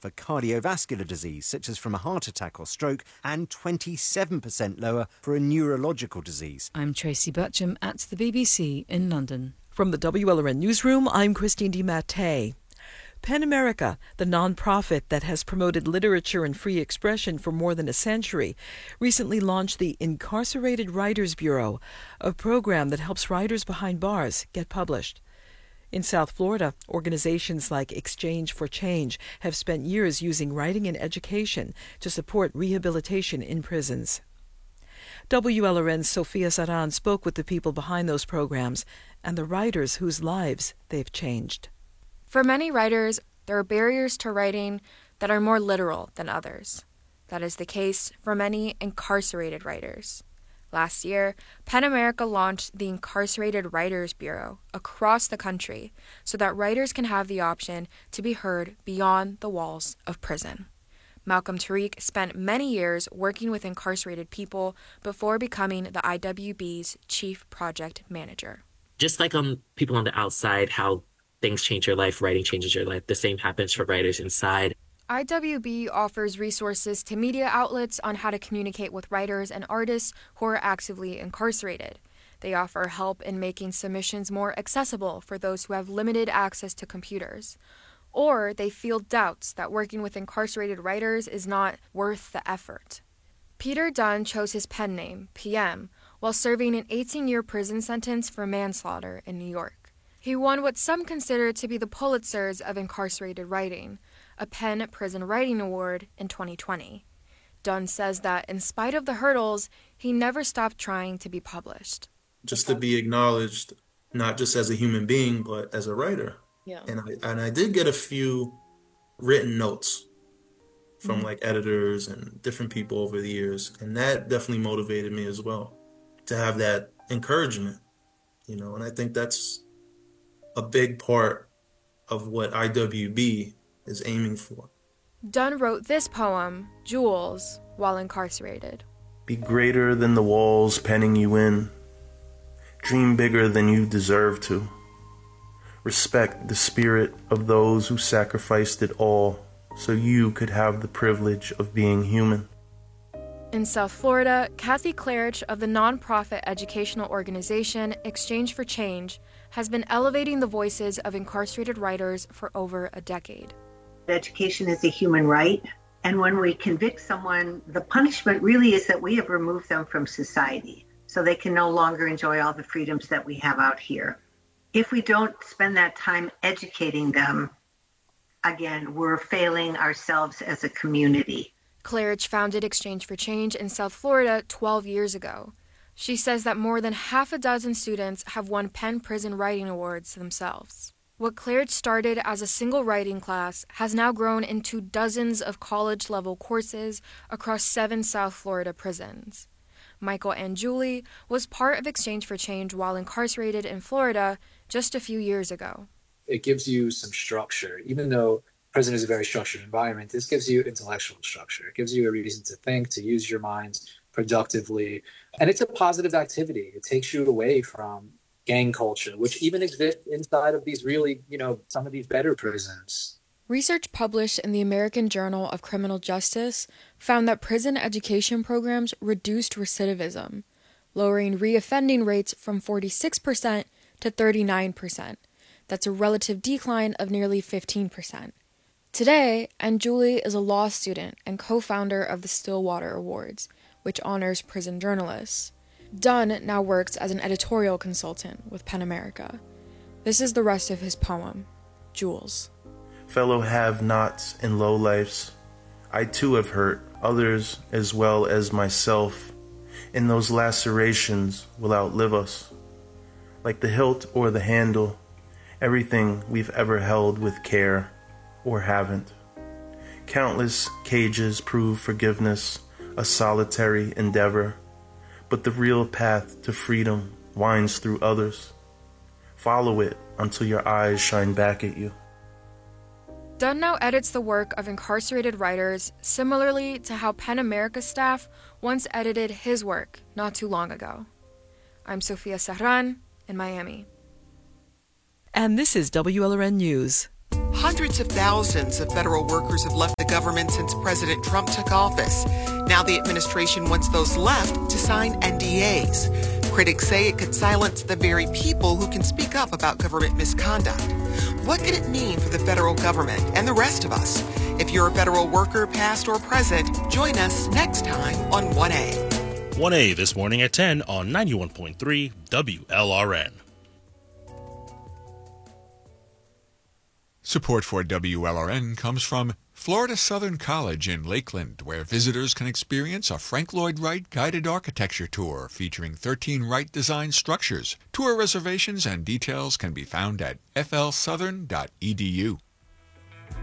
for cardiovascular disease, such as from a heart attack or stroke, and 27% lower for a neurological disease. I'm Tracy Butcham at the BBC in London. From the WLRN Newsroom, I'm Christine DiMattei. PEN America, the non-profit that has promoted literature and free expression for more than a century, recently launched the Incarcerated Writers Bureau, a program that helps writers behind bars get published. In South Florida, organizations like Exchange for Change have spent years using writing and education to support rehabilitation in prisons. WLRN's Sofia Saran spoke with the people behind those programs and the writers whose lives they've changed. For many writers, there are barriers to writing that are more literal than others. That is the case for many incarcerated writers. Last year, PEN America launched the Incarcerated Writers Bureau across the country so that writers can have the option to be heard beyond the walls of prison. Malcolm Tariq spent many years working with incarcerated people before becoming the IWB's chief project manager. Just like people on the outside, how things change your life, writing changes your life, the same happens for writers inside. IWB offers resources to media outlets on how to communicate with writers and artists who are actively incarcerated. They offer help in making submissions more accessible for those who have limited access to computers. Or they feel doubts that working with incarcerated writers is not worth the effort. Peter Dunn chose his pen name, PM, while serving an 18-year prison sentence for manslaughter in New York. He won what some consider to be the Pulitzers of incarcerated writing, a PEN Prison Writing Award in 2020. Dunn says that in spite of the hurdles, he never stopped trying to be published. Just to be acknowledged, not just as a human being, but as a writer. Yeah. And I did get a few written notes from like editors and different people over the years. And that definitely motivated me as well to have that encouragement, and I think that's a big part of what IWB is aiming for. Dunn wrote this poem, Jules, while incarcerated. Be greater than the walls penning you in. Dream bigger than you deserve to. Respect the spirit of those who sacrificed it all so you could have the privilege of being human. In South Florida, Kathy Klarich of the nonprofit educational organization Exchange for Change has been elevating the voices of incarcerated writers for over a decade. Education is a human right, and when we convict someone, the punishment really is that we have removed them from society, so they can no longer enjoy all the freedoms that we have out here. If we don't spend that time educating them, again, we're failing ourselves as a community. Klarich founded Exchange for Change in South Florida 12 years ago. She says that more than half a dozen students have won PEN Prison Writing Awards themselves. What Klarich started as a single writing class has now grown into dozens of college-level courses across 7 South Florida prisons. Michael Anjuli was part of Exchange for Change while incarcerated in Florida just a few years ago. It gives you some structure. Even though prison is a very structured environment, this gives you intellectual structure. It gives you a reason to think, to use your mind productively. And it's a positive activity. It takes you away from gang culture, which even exists inside of these really, some of these better prisons. Research published in the American Journal of Criminal Justice found that prison education programs reduced recidivism, lowering reoffending rates from 46% to 39%. That's a relative decline of nearly 15%. Today, Anjuli is a law student and co-founder of the Stillwater Awards, which honors prison journalists. Dunn now works as an editorial consultant with PEN America. This is the rest of his poem, Jules. Fellow have-nots and lowlifes, I too have hurt others as well as myself, and those lacerations will outlive us. Like the hilt or the handle, everything we've ever held with care or haven't. Countless cages prove forgiveness a solitary endeavor, but the real path to freedom winds through others. Follow it until your eyes shine back at you. Dunn now edits the work of incarcerated writers similarly to how PEN America staff once edited his work not too long ago. I'm Sofia Saran in Miami. And this is WLRN News. Hundreds of thousands of federal workers have left the government since President Trump took office. Now the administration wants those left to sign NDAs. Critics say it could silence the very people who can speak up about government misconduct. What could it mean for the federal government and the rest of us? If you're a federal worker, past or present, join us next time on 1A. 1A this morning at 10 on 91.3 WLRN. Support for WLRN comes from Florida Southern College in Lakeland, where visitors can experience a Frank Lloyd Wright guided architecture tour featuring 13 Wright-designed structures. Tour reservations and details can be found at flsouthern.edu.